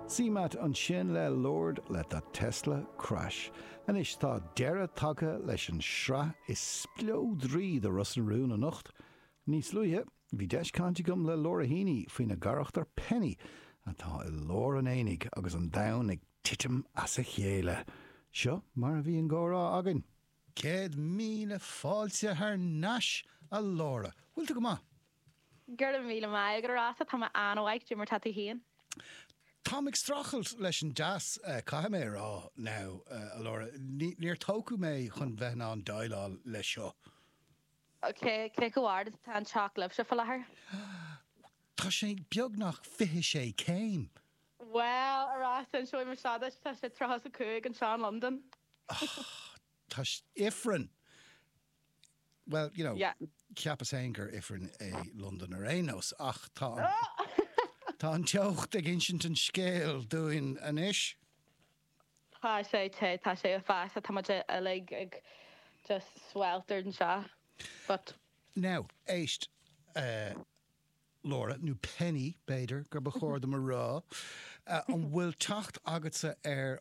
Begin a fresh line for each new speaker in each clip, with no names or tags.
Símat an sin le Lord le a Tesla crash. An is tá deire taga leis an sra is splódrí de Russellrún a nocht. Níos luithe, bhí deis cantigum le Laura Heaney faoin na garachtar penny a tá I Laura an énig agus an dain ag titim as a chéile. Seo mar a bhí an górá agan.
Céad míle fáilte haar náis a Laura. Bhfuil tú go má?
Gur míle mai gur rása tá anhaig Jimmer tatu hían.
Tá ag strachelt leis an jazz caiim mé rá now a Laura. Níor tócu mé chun bheith an dáileáil le seo.
Okay, cé go bhhar tá an teach se fel láthair?
Tá sé beag nach fiche sé céim.
Well, arás an seoim mar seadas tá sé trachas a cúig an Sean London.
Tá ifrin. Well, you know,
Yeah.
ceapas éingur ifrin London ar énos ach tá an teocht ag insint an scéal dúin an isis.
Tá sé a fás a tá ag just sweltered an seo. But
Now, éist Laura, nu penny beidir gur bechóir am a rá an bhfuil tacht agatsa ar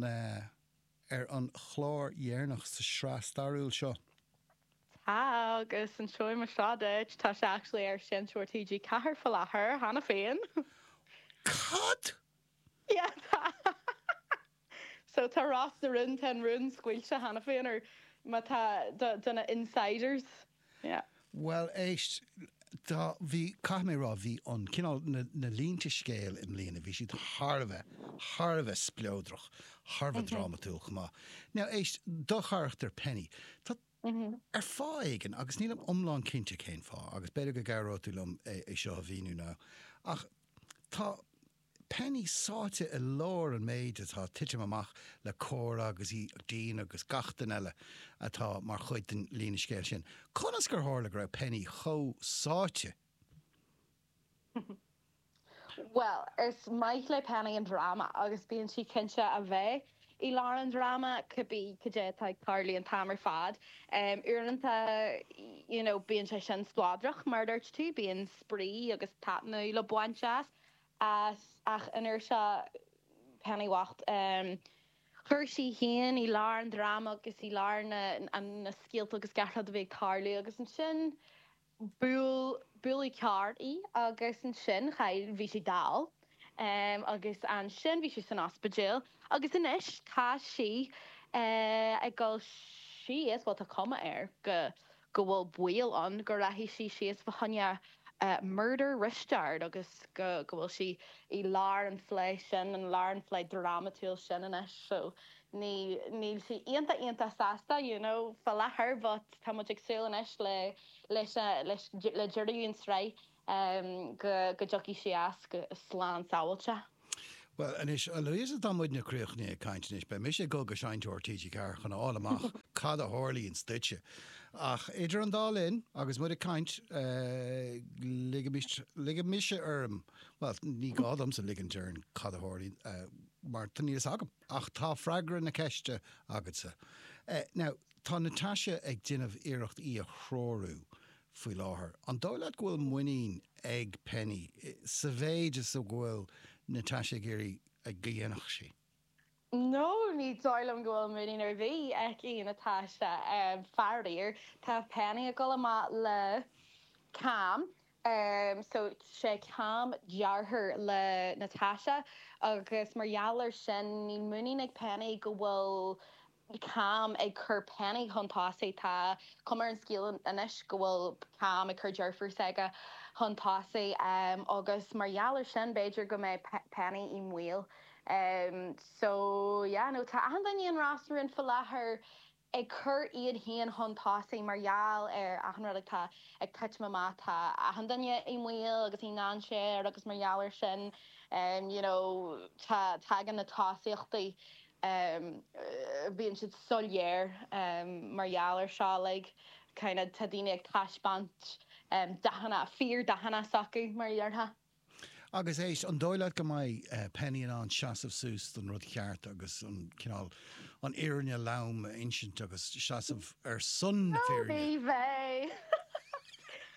an chlár dhéarnach sa srá starúil seo.
tá agus an seoim mar seadid tá sé actually ar sin TG cahar fel láthair hána féin.
Cad?
Yeah, tá. So tá rás na run 10 run squil se hána féin ar ma tá duna insiders. Yeah.
Well, éist tá bhí caithmé rá bhí an cinál na línta scéal im líana bhí siad Harbheith splódrach, Harbheith dramatúil chumá. Now, éist docharachtar penny. Tá ar fá éigen agus nílam omláin cinnte céin fá agus beidir go gairóúlam é seo a bhíú ná. Ach tá penny sáte I lár an méid atá tiitim amach le córa agus í dín agus gachtain eile atá mar chuid den lína scéil sin. Conas gur hála go raibh penny cho sáte?
Well, is Mike le penny an drama agus bíon si cinse a bheith I Lauren drama could be like Carly and Tamar Fad. Uranta, you know, being sin spladrach murdered too, being spree agus tatnu le buanchas as ach inertia penny wacht Hershey hien I Lauren drama agus I Lauren and na skill agus garda de big Carly agus an sin bully card agus an sin chaid vi si dal. Agus an sin bhí si san ospidil, agus in isis tá si ag gáil si is bhil tá cuma ar go bhfuil buil an go raithí si is bhhanne murder ristard agus go bhfuil si I lár an flé sin an lár an flé dramatúil sin in isis, so níl si ionta sasta, you know, fel láthair, but tá muid ag súil in isis le juiríún srei. Go jockey si as go slán sáilte.
Well, and is Louise dámuid na cruachní a caiintenis be mis sé go seinintúir TG car chun áil amach cad a hálíí in stitse. Ach idir an dálinn agus mud a caiint ligamise orm, well, ní gádam sa liganturn cad a hálíí mar taníos agam. Ach tá freigra na ceiste agatsa. Now, tá Natasha ag dinmh iirecht í a chrórú fui láthair. An dóilad ghfuil muín ag penny, sa bhéid is a ghfuil Natasha Geary ag ghéanach si.
No, ní dáilm ghfuil muín ar bhí ag í Natasha fardaíir tá penny a gola má le cam. So sé cam dearthair le Natasha agus margheallar sin ní muín ag penny go bhfuil cam ag cur penny hontása tá cumar an scíal inis go bhfuil cam ag cur dearfar saga hontása agus margheallar sin beidir go mé penny I mhuiil. So yeah, no, tá ahandaní an rasúin fel láthair ag cur iad híon hontása margheall ar ahanrad tá ag tuit mamá tá ahandaine I mhuiil agus I ná sé agus margheallar sin, you know, tá tagan na tásaíochtaí bíon siad solier margheallar seo like kind of tadine ag taisbant fear dahanana sacu mar dheartha.
Agus éis an dóilad go mai penny an seasamh sús don rud cheart agus an cinál an éireanne lam insint agus seasamh ar sun na féireanne.
Ní bheith.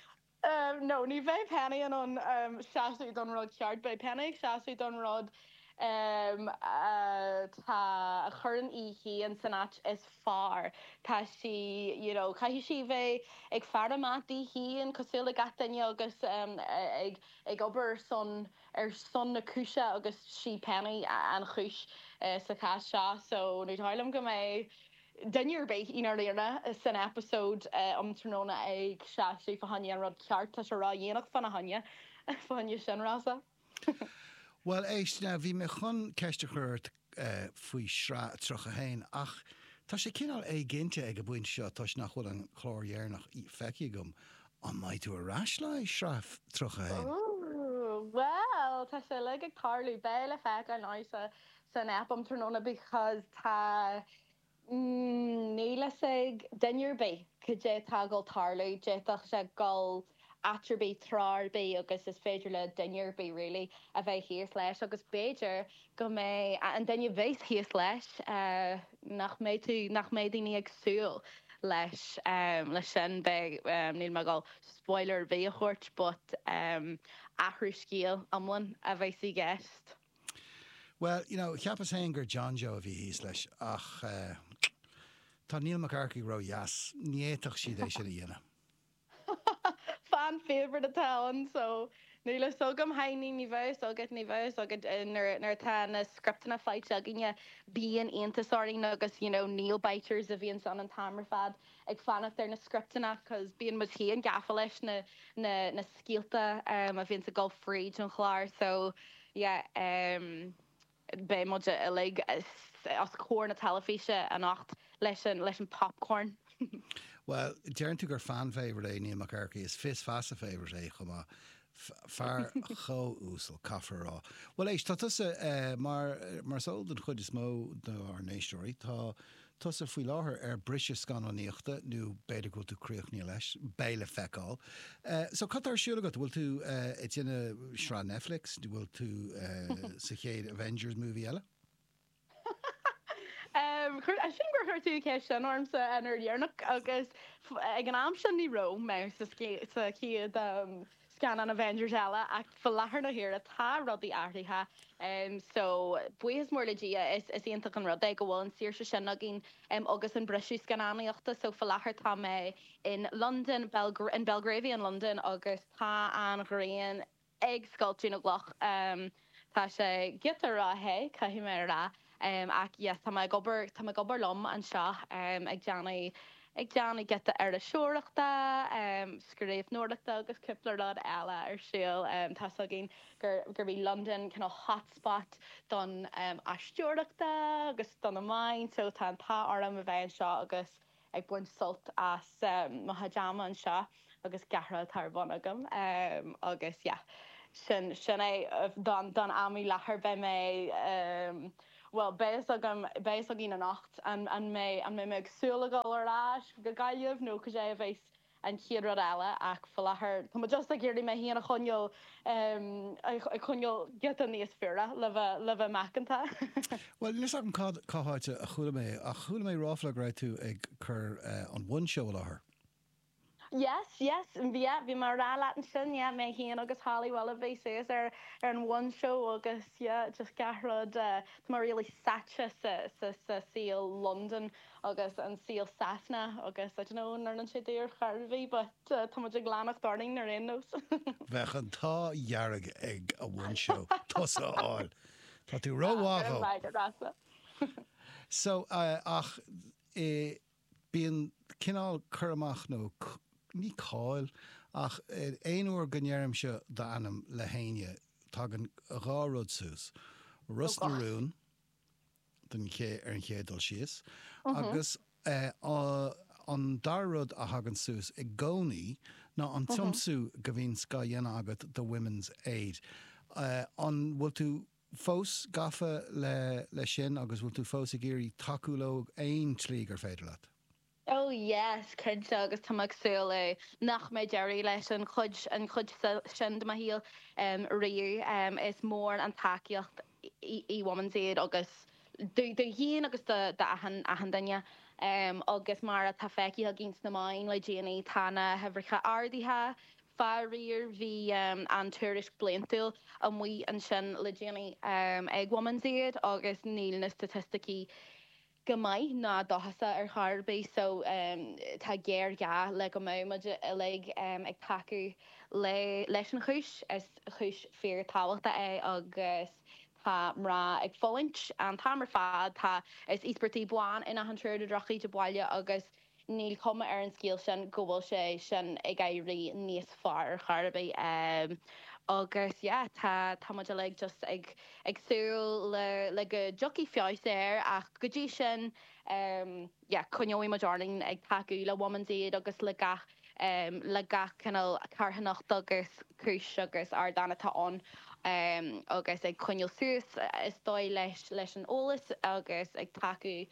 No, ní bheith penny an seasamh don rud cheart, bei penny seasamh don rud tá churann í híon sanat is far. Tá si, cai si bheith ag fearmatí híon cosúla gatainne agus ag obair son na cúise agus si penny an chúis sa cá seo, so nu táilm go mé Dunnear bé inar léirna san episód tróna ag seaú fa hanne an rud ceart tá se rá dhéanaach fan a hanne fanne sin rása.
Well éis na bhí me chun ceiste chuirt faoi sra trocha hain ach tá sé cinál é ginte ag go buin seo tá nach chfuil an chlórdhéarnach í feici gom an maidid tú arás le sra trocha hain.
Well, tá sé le ag tarlú béle feic an áisa san appam tróna because tá níla ag dunnear bé go dé tágal tarlú déach sé gal attribí trar bé agus is féidir le dunnear bé rilí a bheith híos leis agus béidir go mé an dunne bhééis híos leis nach méid daoine agsúil leis leis sin be níl me gal spoiler bé a chuirt, but ahrú scíal amlan a bheith sí gist.
Well, cheappas hain gur John Joe a bhí híos leis ach tá Neil McCarthy ro jas níéach siad é sin dhéana.
Fan favorite atá, so níla sogam haine ní bheith agad nar tá na scriptana flight aginne bíon aontasáirí agus Neil Biters a bhíon san an tamar fad ag fannach ar na scriptana cos bíon mu híon gafa leis na scíalta a bhíon a go fríd an chláir, so bé mu a le as cór na talafíe an 8 leis an popcorn.
Well, dearan tú gur fan favourite é Neil McCarthy is fis fast a favourite é chumá fear cho úsal cafarrá. Well éis tá mar sol den chud is mó ar néistóirí tá tusa faoi láthair brise scannaíochta nó beidir go tú críochní leis béile feicáil. So cat ar siúla bhfuil tú dtíine srá Netflix, bhfuil tú sa chéad Avengers movie eile?
sin gur tú ce sin ormsa anar dhearnach agus ag an am sin ní ro me sa cíad scan an Avengers eile ach fel lethar na hir a tá rudí airthaithe, so buíos mór le dia is ionach an rud ag go bhfuil an sír se sin agin agus an brisú scanáíochta, so fel lethar tá mé in London in Belgravia in London agus tá an gréan ag sculptú na gloch tá sé gitar ráthe caihí mé rá. Ach yes, tá gobar lom an seo ag deanna get ar a seoireachta, scríomh nóireachta agus cuplar rud eile ar siúil tá gin gur bhí London kind of hotspot don aisteoireachta agus don amháin, so tá orm a bheith seo agus ag buin sult as mahajama an seo agus gahra tar bhagam agus sin é don amí lethar be mé well, béis a gin an 8 an mé meag súlagal arás go gaiamh nó go sé bhééis an chiad eile ach fallachar Tá just a géirí mé híana a chuneol get an níos fearra le bheith mecanta.
Well, nis an cááite a chula mé ráfla raibh tú ag chur an one show láthair.
Yes, bhí mar rá leat sin mé híon agus Hollywood a bhí sé ar an one show agus just garrod mar really sacha sa síl London agus an síl Sasna agus nar an sé dúr charbhí, but tá glánach darning nar innos.
Bheith an táhearrag ag a one show tosa áil. Tá tú róháthó. So ach bíon cinál churamach nó ní cáil ach éonúair gnéirm se d'anam le héine tá an gárod sús. Rus na rún den ar an chédul sios agus an darrod a hagan sús I gcónaí ná an tiomsú go bhín sca dhéana agat do Women's Aid. An bhfuil tú fós gafa le sin agus bhfuil tú fós a géirí takeúlóg aon tlí gur féidir leat.
Oh yes, cynse agus tamagsúil le nach mé Jerry leis an chud sin de híal riú is mór an takeíocht I Women's Aid agus du híon agus de ahan daine agus mar a tá feici a gins na main le déanaí tána hefricha ardaithe Farir hí an tuairis bliantúil a mí an sin le déanaine ag womansaid agus níl na statisticí go maiid ná dohasa ar charbé so tá géir ga le go maiid le ag taú leis an chúis is chúis fear táhachtta é agus tá mrá ag fóint an tamar fad tá is íspertí buáin ina an trúir drochaí de bhaile agus níl cuma ar an scíal sin go bhfuil sé sin ag éirí níos far charbé agus tá muidir le just agsúil le go jockey fiáis ach go dtí sin chuneoí majarning ag taú le womansaid agus le gach canal carhannacht agus cúis agus ar dána táón agus ag chuneil suas is dóid leis an ólas agus ag taú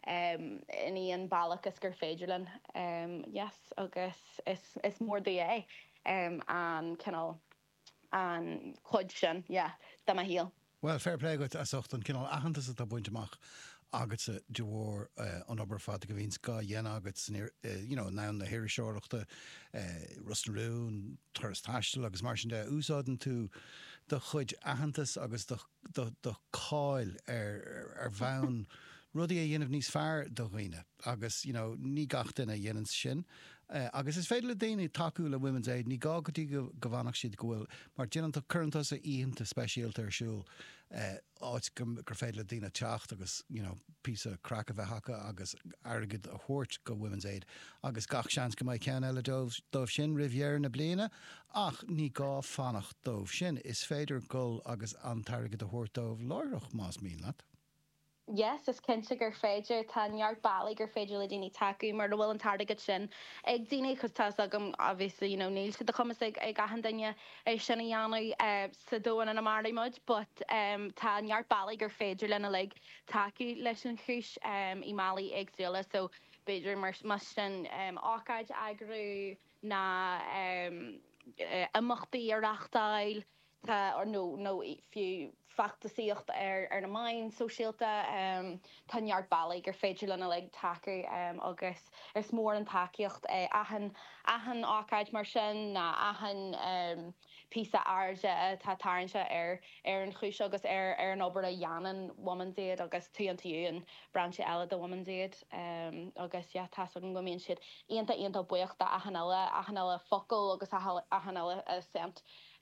iníon bailachas gur féidirlinn yes agus is mór dé an canal an chuid sin dá a híal.
Well, fair play go a socht an cinál ahananta a buinteach agus a dehór an obair fád go bhín gá dhéana agus ná na hir seoireachta Rustanrún, thuras taistil agus mar sin de úsáidan tú do chuid ahantas agus do cáil ar bhain rudí a dhéanamh níos fearr do chuoine agus ní gachtain a dhéanaan sin. Agus is féidir le déanaine taú le Women's Aid ní gá gotí go bhhanach siad gohfuil mar déananta chuantas a íonanta speisialta arsúil áit gur féidir le daine teacht agus písa crack a bheith hacha agus agad a thuirt go Women's Aid agus gach seans go mbeidh ceann eile dómh sin rivière na bliana ach ní gá fannacht dómh sin is féidir gol agus antargad a thuirt dómh láireach más mín leat.
Yes, is cinnte gur féidir tá neart bailí gur féidir le daoine taú mar bhfuil an targad sin ag daoine chus tá agam obviously níl si de chumas ag gahan daine é sinna dheanú sa dóin an amárdaí muid, but tá neart bailí gur féidir lena le taú leis an chúis i málaí agsúla so beidir mar sin ácaid agrú na amachtaí ar achtáil or no fiú factasíocht ar na main sosiálta tá neart bailí gur féidir lena le taú agus is mór an takeíocht ahan ácaid mar sin na ahan písa airde tá tairnse ar an chúis agus ar an obair a dhéanaan Women's Aid agus tú an branche eile do Women's Aid agus tá an gomíonn siad íonta buíochta ahan eile focail agus ahan eile sent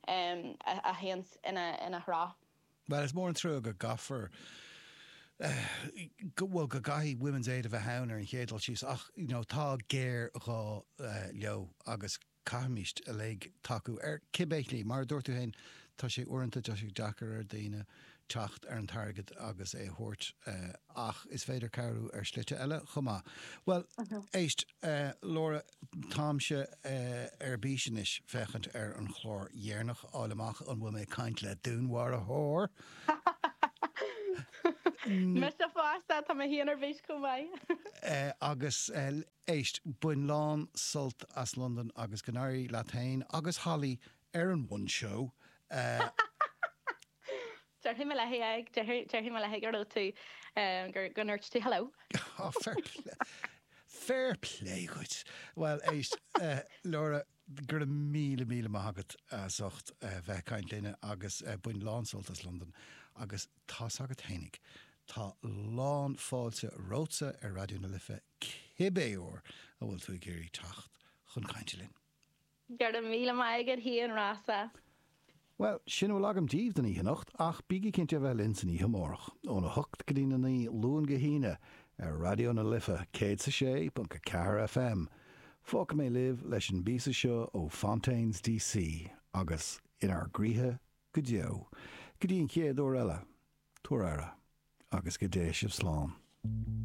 a héans ina hrá.
Well, it's mór an trú go gafar bhfuil go gaithí Women's Aid a bheith hanar an chéadal síos ach tá géir rá leo agus caiimiist a le taú ar cibéiclí mar dúirtú hain tá sé uanta de dechar ar daine teacht ar an targad agus é thuirt ach is féidir carú ar slite eile chumá. Well, éist Laura táimse ar bíisinis fechant ar an chlór dhéarnach álamach an bhfuil mé caint le dúnmhar a thór.
Mis a fásta tá híanaar bhís go maiid.
Agus éist buin lán sult as London agus Gnáirí Latain agus Holly ar an one show.
Deirhí me le gur tú gur neirt tú hello.
Fair play good. Well, éist Laura gur míle mágad socht bheith caint léine agus buin lán sult as London agus tá agad hénig. Tá lán fáilte rósa ar Radio na Lifa cibé ór a bhfuil tú géirí tacht chun cainte linn.
Gur míle maigad hí an rasa.
Well, sin bhfuil agam díomh den ihe nacht ach bíigi cinnte bheith linn san ihe mórach óna thucht go dtína ní lún go híine ar Radio na Lifa 106.4 FM. Fóca mé libh leis an bísa seo ó Fontaines DC agus inar gríthe go deo. Go dtíon céad ó eile, tuaire agus go dé sibh slán.